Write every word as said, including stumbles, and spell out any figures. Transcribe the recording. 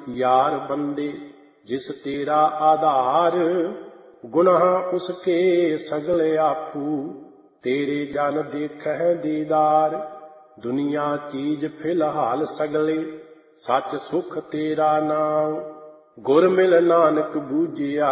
यार बंदे जिस तेरा आधार। गुनाह उसके सगल आपू तेरे जन देखह दीदार। दुनिया चीज फिलहाल सगले सच सुख तेरा नाम। गुर मिल नानक बूझिया